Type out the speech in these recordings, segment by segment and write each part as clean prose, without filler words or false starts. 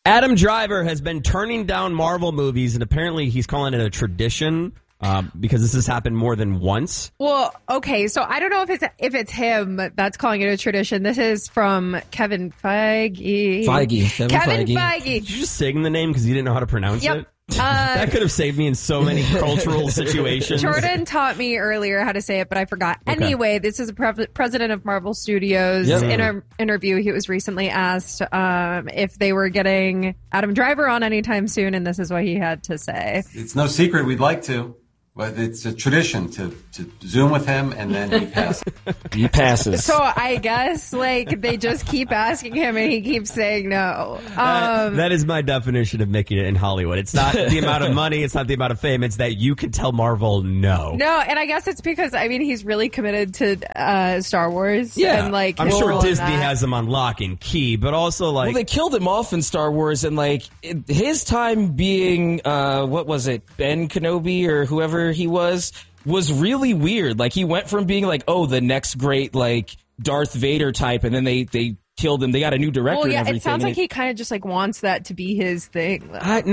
Adam Driver has been turning down Marvel movies, and apparently he's calling it a tradition because this has happened more than once. Well, okay, so I don't know if it's him that's calling it a tradition. This is from Kevin Feige. Kevin Feige. Did you just sing the name because you didn't know how to pronounce it? That could have saved me in so many cultural situations. Jordan taught me earlier how to say it, but I forgot. Okay. Anyway, this is a president of Marvel Studios. In an interview, he was recently asked if they were getting Adam Driver on anytime soon, and this is what he had to say. It's no secret we'd like to. But it's a tradition to Zoom with him, and then he passes. He passes. So I guess, they just keep asking him, and he keeps saying no. That is my definition of making it in Hollywood. It's not the amount of money, it's not the amount of fame, it's that you can tell Marvel no. No, and I guess it's because, he's really committed to Star Wars. Yeah, and, I'm sure Disney has him on lock and key, but also, Well, they killed him off in Star Wars, and, his time being, what was it, Ben Kenobi or whoever he was really weird. He went from being the next great Darth Vader type, and then they killed him. They got a new director. Well, yeah, and everything. It sounds like he kind of just wants that to be his thing.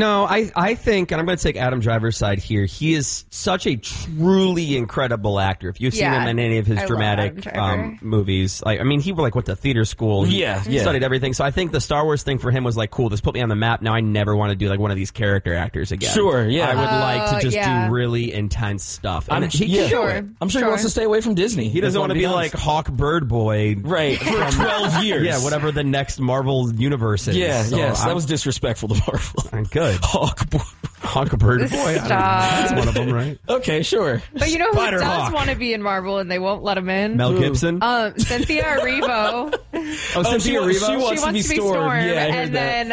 I think, and I'm going to take Adam Driver's side here. He is such a truly incredible actor. If you've seen him in any of his dramatic movies, he went to theater school. He studied everything. So I think the Star Wars thing for him was cool. This put me on the map. Now I never want to do one of these character actors again. Sure, yeah. I would like to just do really intense stuff. And I'm sure he wants to stay away from Disney. He doesn't want to be like Hawk Bird Boy, right? For 12 years. Yeah, whatever the next Marvel universe is. Yeah, that was disrespectful to Marvel. Good. Hawk Bird Boy. Stop. That's one of them, right? Okay, sure. But you know who does want to be in Marvel and they won't let him in? Mel Gibson? Cynthia Erivo. Cynthia Erivo? She wants to be Storm. Yeah, and then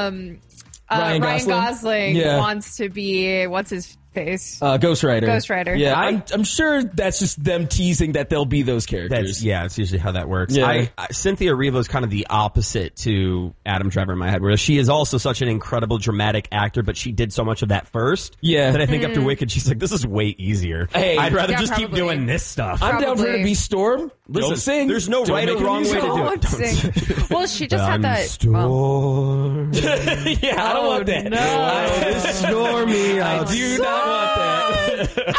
Ryan Gosling wants to be, what's his face? Ghost Rider. Yeah, I'm sure that's just them teasing that they'll be those characters. That's usually how that works. Yeah. Cynthia Erivo is kind of the opposite to Adam Driver in my head, where she is also such an incredible dramatic actor, but she did so much of that first. Yeah. That I think after Wicked, she's like, this is way easier. Hey, I'd rather just keep doing this stuff. I'm down for her to be Storm. Don't sing. There's no right or wrong way to do it. Don't sing. Well, she just had that. Storm. Yeah, I don't want that. No, it's stormy. I do not want that.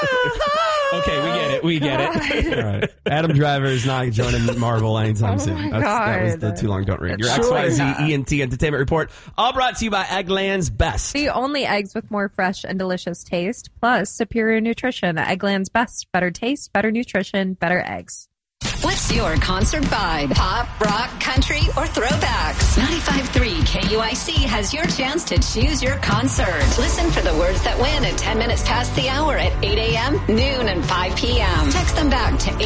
Okay, we get it. All right. Adam Driver is not joining Marvel anytime soon. That was the Too Long Don't Read. Your XYZ ENT Entertainment Report, all brought to you by Eggland's Best. The only eggs with more fresh and delicious taste, plus superior nutrition. Eggland's Best. Better taste, better nutrition, better eggs. What's your concert vibe? Pop, rock, country, or throwbacks? 95.3 KUIC has your chance to choose your concert. Listen for the words that win at 10 minutes past the hour at 8 a.m., noon, and 5 p.m. Text them back to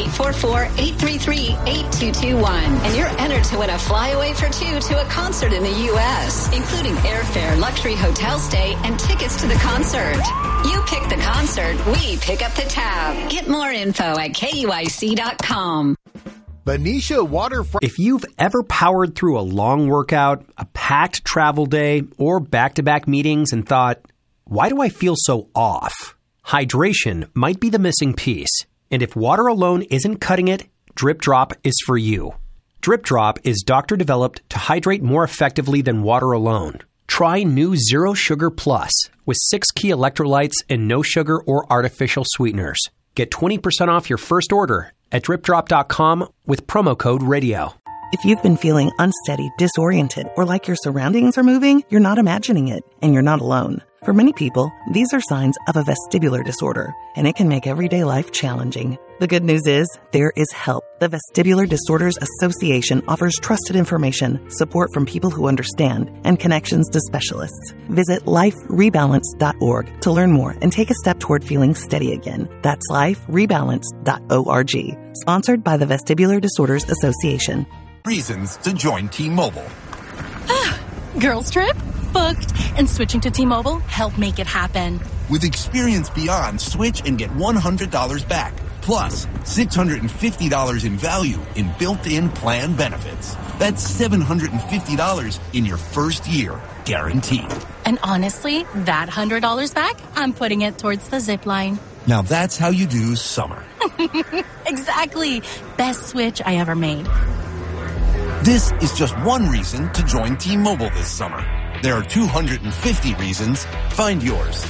844-833-8221. And you're entered to win a flyaway for two to a concert in the U.S., including airfare, luxury hotel stay, and tickets to the concert. You pick the concert, we pick up the tab. Get more info at KUIC.com. Benicia Waterfront. If you've ever powered through a long workout, a packed travel day, or back-to-back meetings and thought, why do I feel so off? Hydration might be the missing piece. And if water alone isn't cutting it, Drip Drop is for you. Drip Drop is doctor-developed to hydrate more effectively than water alone. Try new Zero Sugar Plus with 6 key electrolytes and no sugar or artificial sweeteners. Get 20% off your first order at dripdrop.com with promo code radio. If you've been feeling unsteady, disoriented, or like your surroundings are moving, you're not imagining it, and you're not alone. For many people, these are signs of a vestibular disorder, and it can make everyday life challenging. The good news is, there is help. The Vestibular Disorders Association offers trusted information, support from people who understand, and connections to specialists. Visit liferebalance.org to learn more and take a step toward feeling steady again. That's liferebalance.org. Sponsored by the Vestibular Disorders Association. Reasons to join T-Mobile. Girls trip? Booked. And switching to T-Mobile helped make it happen. With experience beyond, switch and get $100 back. Plus, $650 in value in built-in plan benefits. That's $750 in your first year, guaranteed. And honestly, that $100 back, I'm putting it towards the zip line. Now that's how you do summer. Exactly. Best switch I ever made. This is just one reason to join T-Mobile this summer. There are 250 reasons. Find yours.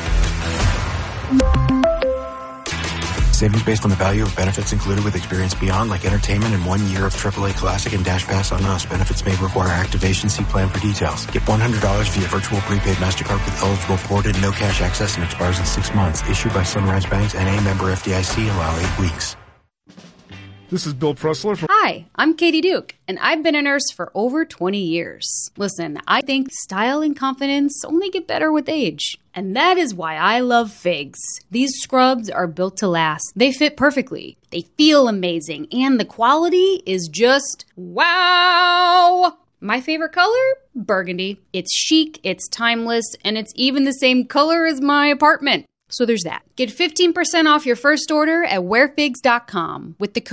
Savings based on the value of benefits included with Experience Beyond, like entertainment and 1 year of AAA Classic and Dash Pass on us. Benefits may require activation. See plan for details. Get $100 via virtual prepaid MasterCard with eligible ported, no cash access, and expires in 6 months. Issued by Sunrise Banks, N.A. member FDIC. Allow 8 weeks. This is Bill Pressler. Hi, I'm Katie Duke, and I've been a nurse for over 20 years. Listen, I think style and confidence only get better with age. And that is why I love Figs. These scrubs are built to last. They fit perfectly. They feel amazing. And the quality is just wow! My favorite color? Burgundy. It's chic, it's timeless, and it's even the same color as my apartment. So there's that. Get 15% off your first order at wearfigs.com with the code